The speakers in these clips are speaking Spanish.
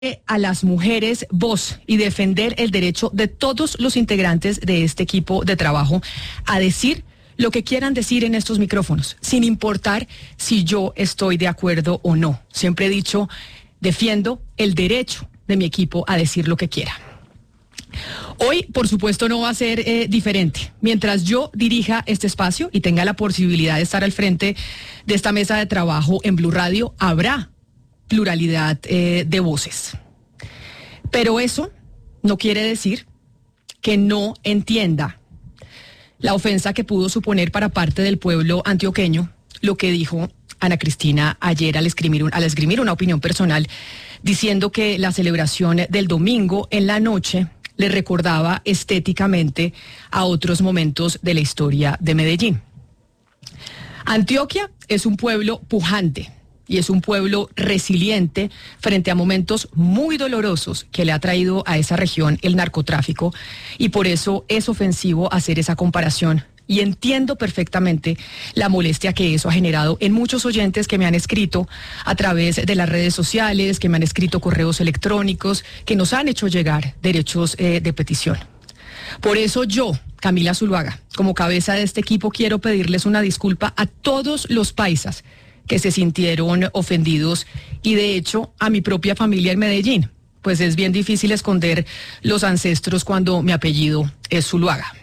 a las mujeres voz y defender el derecho de todos los integrantes de este equipo de trabajo a decir lo que quieran decir en estos micrófonos, sin importar si yo estoy de acuerdo o no. Siempre he dicho, defiendo el derecho de mi equipo a decir lo que quiera. Hoy, por supuesto, no va a ser diferente. Mientras yo dirija este espacio y tenga la posibilidad de estar al frente de esta mesa de trabajo en Blue Radio, habrá pluralidad de voces. Pero eso no quiere decir que no entienda la ofensa que pudo suponer para parte del pueblo antioqueño lo que dijo Ana Cristina ayer al esgrimir una opinión personal, diciendo que la celebración del domingo en la noche le recordaba estéticamente a otros momentos de la historia de Medellín. Antioquia es un pueblo pujante y es un pueblo resiliente frente a momentos muy dolorosos que le ha traído a esa región el narcotráfico, y por eso es ofensivo hacer esa comparación. Y entiendo perfectamente la molestia que eso ha generado en muchos oyentes que me han escrito a través de las redes sociales, que me han escrito correos electrónicos, que nos han hecho llegar derechos de petición. Por eso yo, Camila Zuluaga, como cabeza de este equipo, quiero pedirles una disculpa a todos los paisas que se sintieron ofendidos, y de hecho a mi propia familia en Medellín, pues es bien difícil esconder los ancestros cuando mi apellido es Zuluaga.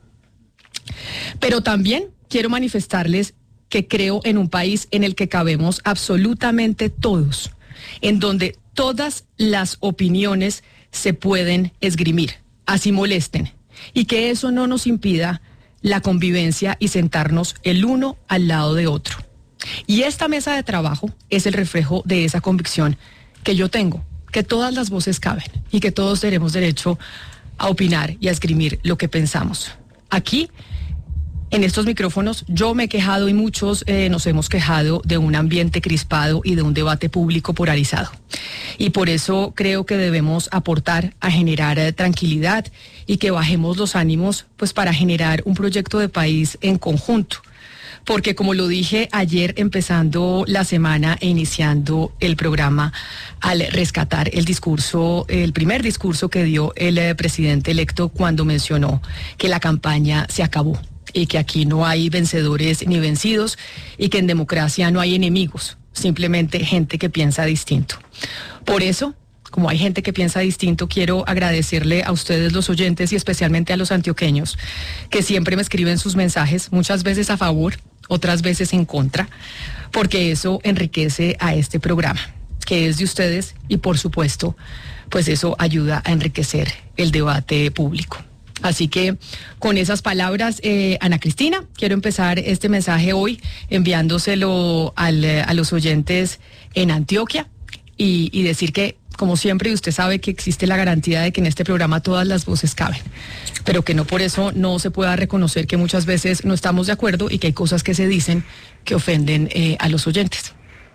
Pero también quiero manifestarles que creo en un país en el que cabemos absolutamente todos, en donde todas las opiniones se pueden esgrimir, así molesten, y que eso no nos impida la convivencia y sentarnos el uno al lado de otro. Y esta mesa de trabajo es el reflejo de esa convicción que yo tengo, que todas las voces caben y que todos tenemos derecho a opinar y a esgrimir lo que pensamos. Aquí, en estos micrófonos, yo me he quejado y muchos nos hemos quejado de un ambiente crispado y de un debate público polarizado. Y por eso creo que debemos aportar a generar tranquilidad y que bajemos los ánimos, pues para generar un proyecto de país en conjunto. Porque como lo dije ayer empezando la semana e iniciando el programa, al rescatar el primer discurso que dio el presidente electo cuando mencionó que la campaña se acabó y que aquí no hay vencedores ni vencidos y que en democracia no hay enemigos, simplemente gente que piensa distinto. Por eso, como hay gente que piensa distinto, quiero agradecerle a ustedes, los oyentes, y especialmente a los antioqueños, que siempre me escriben sus mensajes, muchas veces a favor, otras veces en contra, porque eso enriquece a este programa, que es de ustedes, y por supuesto, pues eso ayuda a enriquecer el debate público. Así que con esas palabras, Ana Cristina, quiero empezar este mensaje hoy enviándoselo a los oyentes en Antioquia y decir que, como siempre, usted sabe que existe la garantía de que en este programa todas las voces caben, pero que no por eso no se pueda reconocer que muchas veces no estamos de acuerdo y que hay cosas que se dicen que ofenden a los oyentes.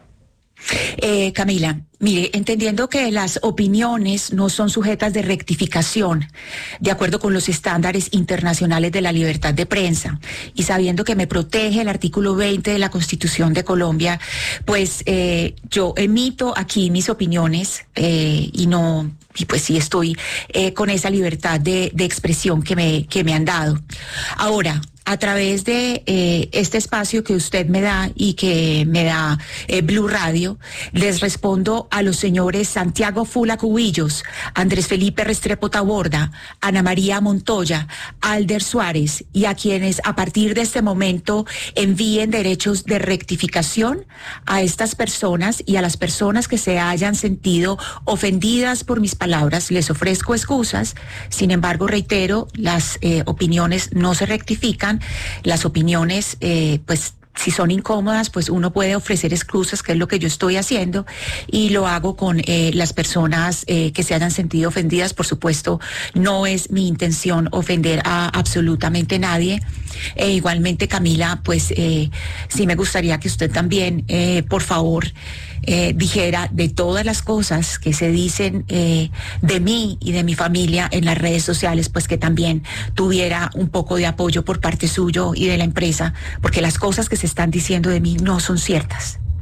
Camila, mire, entendiendo que las opiniones no son sujetas de rectificación, de acuerdo con los estándares internacionales de la libertad de prensa, y sabiendo que me protege el artículo 20 de la Constitución de Colombia, pues yo emito aquí mis opiniones y pues sí estoy con esa libertad de expresión que me han dado. Ahora, a través de este espacio que usted me da y que me da Blue Radio, les respondo a los señores Santiago Fula Cubillos, Andrés Felipe Restrepo Taborda, Ana María Montoya, Alder Suárez, y a quienes a partir de este momento envíen derechos de rectificación a estas personas y a las personas que se hayan sentido ofendidas por mis palabras. Les ofrezco excusas, sin embargo, reitero, las opiniones no se rectifican. Las opiniones, pues si son incómodas, pues uno puede ofrecer excusas, que es lo que yo estoy haciendo, y lo hago con las personas que se hayan sentido ofendidas. Por supuesto, no es mi intención ofender a absolutamente nadie. Igualmente, Camila, pues sí me gustaría que usted también, por favor, dijera de todas las cosas que se dicen de mí y de mi familia en las redes sociales, pues que también tuviera un poco de apoyo por parte suyo y de la empresa, porque las cosas que se están diciendo de mí no son ciertas.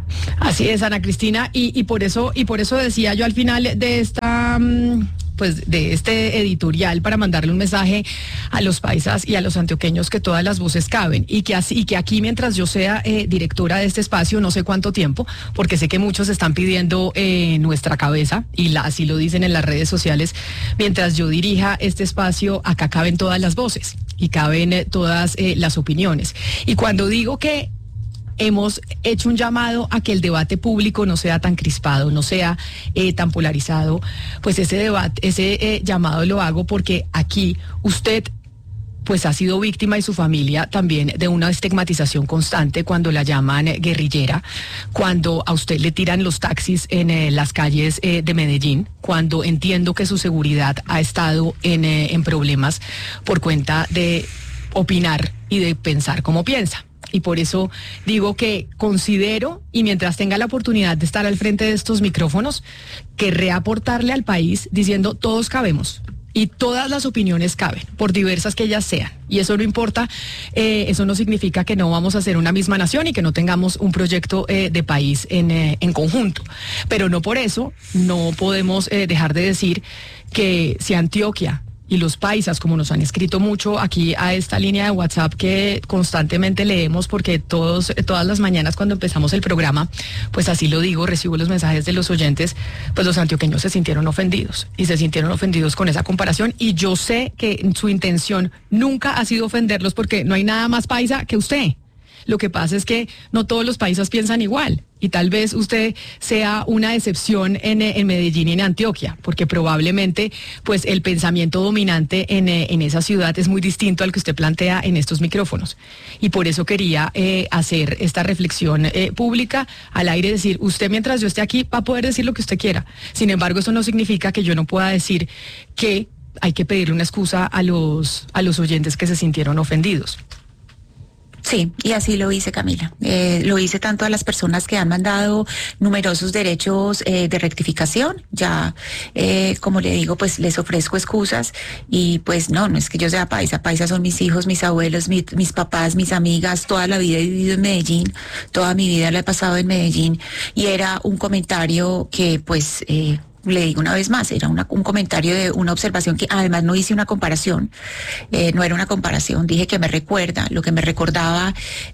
Así es, Ana Cristina, y por eso decía yo al final de esta pues de este editorial, para mandarle un mensaje a los paisas y a los antioqueños, que todas las voces caben, y que aquí, mientras yo sea directora de este espacio, no sé cuánto tiempo, porque sé que muchos están pidiendo nuestra cabeza, y así lo dicen en las redes sociales, mientras yo dirija este espacio, acá caben todas las voces y caben todas las opiniones. Y cuando digo que hemos hecho un llamado a que el debate público no sea tan crispado, no sea tan polarizado, pues ese llamado lo hago porque aquí usted pues ha sido víctima, y su familia también, de una estigmatización constante cuando la llaman guerrillera, cuando a usted le tiran los taxis en las calles de Medellín, cuando entiendo que su seguridad ha estado en problemas por cuenta de opinar y de pensar como piensa. Y por eso digo que considero, y mientras tenga la oportunidad de estar al frente de estos micrófonos, querré aportarle al país diciendo: todos cabemos y todas las opiniones caben, por diversas que ellas sean. Y eso no importa, eso no significa que no vamos a ser una misma nación y que no tengamos un proyecto de país en conjunto. Pero no por eso no podemos dejar de decir que si Antioquia y los paisas, como nos han escrito mucho aquí a esta línea de WhatsApp que constantemente leemos, porque todas las mañanas cuando empezamos el programa, pues así lo digo, recibo los mensajes de los oyentes, pues los antioqueños se sintieron ofendidos, y se sintieron ofendidos con esa comparación, y yo sé que su intención nunca ha sido ofenderlos, porque no hay nada más paisa que usted. Lo que pasa es que no todos los paisas piensan igual, y tal vez usted sea una excepción en Medellín y en Antioquia, porque probablemente pues el pensamiento dominante en esa ciudad es muy distinto al que usted plantea en estos micrófonos. Y por eso quería hacer esta reflexión pública al aire, decir: usted, mientras yo esté aquí, va a poder decir lo que usted quiera. Sin embargo, eso no significa que yo no pueda decir que hay que pedirle una excusa a los oyentes que se sintieron ofendidos. Sí, y así lo hice, Camila. Lo hice tanto a las personas que han mandado numerosos derechos de rectificación. Ya, como le digo, pues les ofrezco excusas, y pues no es que yo sea paisa. Paisa son mis hijos, mis abuelos, mis papás, mis amigas. Toda la vida he vivido en Medellín, toda mi vida la he pasado en Medellín, y era un comentario que pues... le digo una vez más, era un comentario de una observación que además no hice una comparación, no era una comparación, dije que lo que me recordaba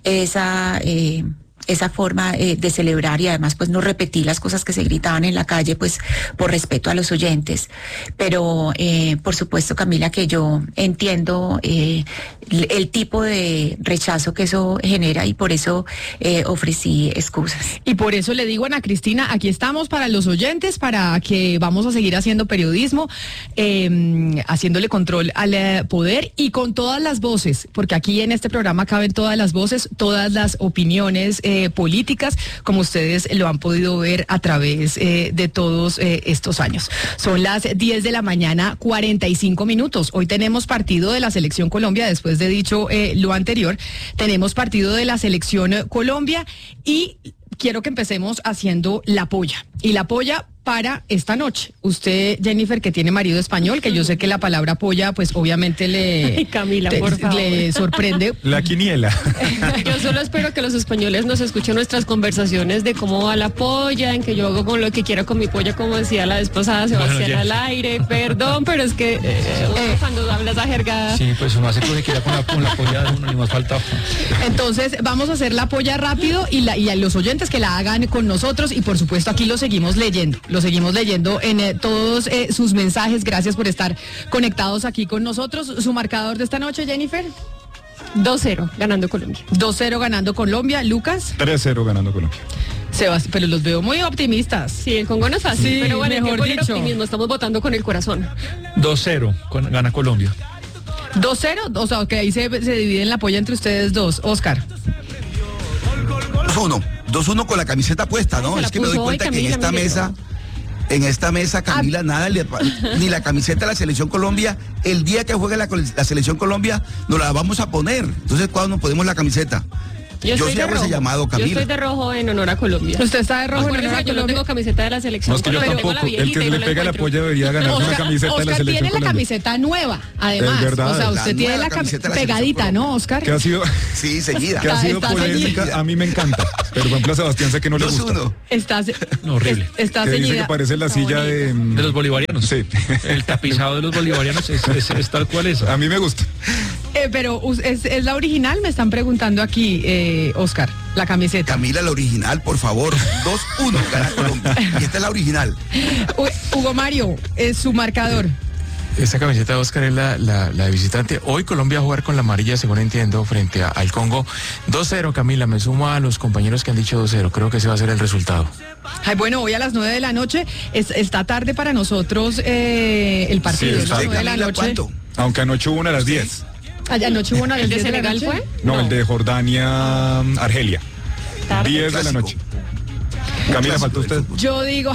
esa forma de celebrar, y además pues no repetí las cosas que se gritaban en la calle, pues por respeto a los oyentes. Pero por supuesto, Camila, que yo entiendo el tipo de rechazo que eso genera, y por eso ofrecí excusas. Y por eso le digo, Ana Cristina, aquí estamos para los oyentes, para que vamos a seguir haciendo periodismo, haciéndole control al poder, y con todas las voces, porque aquí en este programa caben todas las voces, todas las opiniones políticas, como ustedes lo han podido ver a través de todos estos años. Son las 10 de la mañana, 45 minutos. Hoy tenemos partido de la Selección Colombia, después de dicho lo anterior, tenemos partido de la Selección Colombia, y quiero que empecemos haciendo la polla. Y la polla para esta noche. Usted, Jennifer, que tiene marido español, que yo sé que la palabra polla, pues obviamente Camila, por favor, le sorprende. La quiniela. Yo solo espero que los españoles nos escuchen nuestras conversaciones de cómo va la polla, en que yo hago con lo que quiera con mi polla, como decía la vez pasada Sebastián al aire. Perdón, pero es que cuando hablas esa jerga... Sí, pues uno hace lo que quiera con la polla de uno, ni más falta. Entonces, vamos a hacer la polla rápido, y a los oyentes que la hagan con nosotros, y por supuesto aquí lo seguimos leyendo. Lo seguimos leyendo en todos sus mensajes. Gracias por estar conectados aquí con nosotros. ¿Su marcador de esta noche, Jennifer? 2-0, ganando Colombia. 2-0 ganando Colombia. Lucas. 3-0 ganando Colombia. Sebas, pero los veo muy optimistas. Sí, el Congo no es fácil, Sí, pero bueno, mejor por el dicho. optimismo, estamos votando con el corazón. 2-0 gana Colombia. 2-0, o sea, que ahí se dividen la polla entre ustedes dos. Oscar. 2-1 con la camiseta puesta, ¿no? Se la Es que me doy puso hoy cuenta que Camila, en esta mesa, Camila, nada, ni la camiseta de la Selección Colombia, el día que juegue la Selección Colombia, nos la vamos a poner. Entonces, ¿cuándo nos ponemos la camiseta? Yo sí hago ese llamado, Camila. Yo estoy de rojo en honor a Colombia. Usted está de rojo en honor a Yo no Colombia. tengo camiseta de la selección. No, es que yo Pero tengo tampoco. la El viejita que y no le pega la encuentro. polla debería ganar una camiseta de la Oscar selección tiene la Colombia. camiseta nueva, además. Es verdad. O sea, La usted tiene nueva la camiseta de la pegadita, selección ¿no, Oscar? Que ha sido, Sí, seguida. que ha sido está polémica, ceñida. a mí me encanta. Pero por ejemplo a Sebastián sé que no le gusta. 2-1. Estás, No, horrible. Está Que dice que ceñida. parece la silla de los bolivarianos. Sí. El tapizado de los bolivarianos es tal cual es. A mí me gusta. Pero ¿es la original? Me están preguntando aquí, Oscar, la camiseta. Camila, la original, por favor. 2-1, gana Colombia. Y esta es la original. Hugo Mario, es su marcador. Esta camiseta de Oscar es la de visitante. Hoy Colombia va a jugar con la amarilla, según entiendo, frente al Congo. 2-0, Camila. Me sumo a los compañeros que han dicho 2-0. Creo que ese va a ser el resultado. Ay, bueno, hoy a las 9 de la noche. Está tarde para nosotros el partido. Sí, ¿no? sí, 9 de la Camila, noche. ¿cuánto? Aunque anoche hubo una a las 10. Anoche hubo una ¿El de las 10 la Senegal noche. fue? No, el de Jordania, Argelia. Tarde. 10 de la Clásico. noche. Camila, falta usted. Yo digo,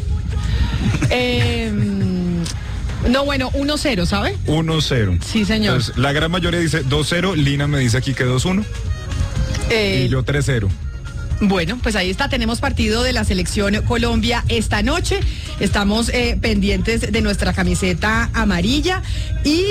no, bueno, 1-0, ¿sabe? 1-0. Sí, señor. Entonces, la gran mayoría dice 2-0. Lina me dice aquí que 2-1. Y yo 3-0. Bueno, pues ahí está, tenemos partido de la selección Colombia esta noche, estamos pendientes de nuestra camiseta amarilla y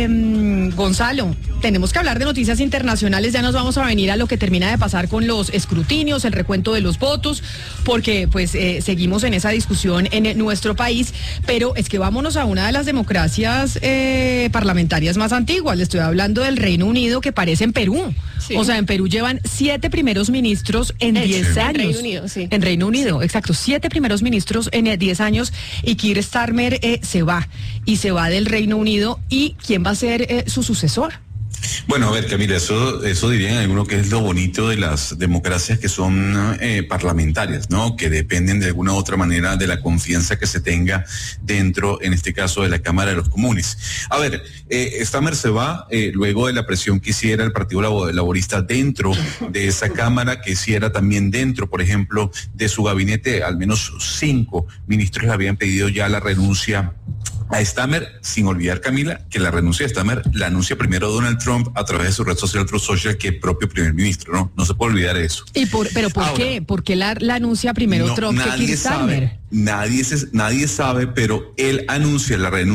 Gonzalo, tenemos que hablar de noticias internacionales, ya nos vamos a venir a lo que termina de pasar con los escrutinios, el recuento de los votos, porque pues seguimos en esa discusión en nuestro país, pero es que vámonos a una de las democracias parlamentarias más antiguas, le estoy hablando del Reino Unido que parece en Perú. Sí. O sea, en Perú llevan 7 primeros ministros en 10 años. En Reino Unido, sí. En Reino Unido, exacto. 7 primeros ministros en 10 años y Keir Starmer se va del Reino Unido. ¿Y quién va a ser su sucesor? Bueno, a ver, Camila, eso dirían algunos que es lo bonito de las democracias que son parlamentarias, ¿no? Que dependen de alguna u otra manera de la confianza que se tenga dentro, en este caso, de la Cámara de los Comunes. A ver, Starmer se va luego de la presión que hiciera el Partido Laborista dentro de esa Cámara, que hiciera también dentro, por ejemplo, de su gabinete. Al menos 5 ministros le habían pedido ya la renuncia a Starmer, sin olvidar, Camila, que la renuncia de Starmer la anuncia primero Donald Trump a través de su red social Truth Social que el propio primer ministro, ¿no? No se puede olvidar eso. ¿Pero por Ahora, qué? ¿Por qué la anuncia primero no, Trump que Keir Starmer? Nadie sabe, pero él anuncia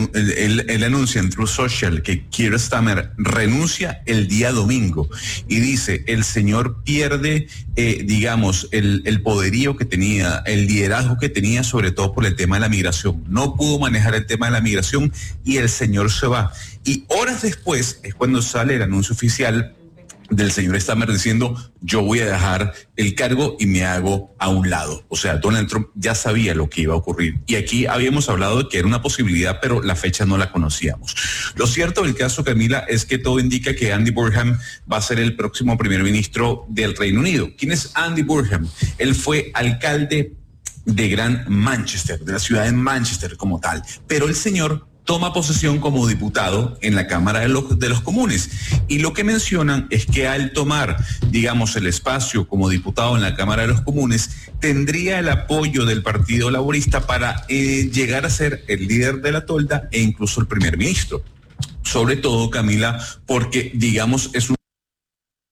él anuncia en Truth Social que Keir Starmer renuncia el día domingo y dice, el señor pierde, digamos, el poderío que tenía, el liderazgo que tenía, sobre todo por el tema de la migración. No pudo manejar el tema de la migración y el señor se va. Y horas después es cuando sale el anuncio oficial del señor Starmer diciendo, yo voy a dejar el cargo y me hago a un lado. O sea, Donald Trump ya sabía lo que iba a ocurrir. Y aquí habíamos hablado de que era una posibilidad, pero la fecha no la conocíamos. Lo cierto del caso, Camila, es que todo indica que Andy Burnham va a ser el próximo primer ministro del Reino Unido. ¿Quién es Andy Burnham? Él fue alcalde de Gran Manchester, de la ciudad de Manchester como tal. Pero el señor toma posesión como diputado en la Cámara de los Comunes. Y lo que mencionan es que al tomar, digamos, el espacio como diputado en la Cámara de los Comunes, tendría el apoyo del Partido Laborista para llegar a ser el líder de la tolda e incluso el primer ministro. Sobre todo, Camila, porque, digamos, es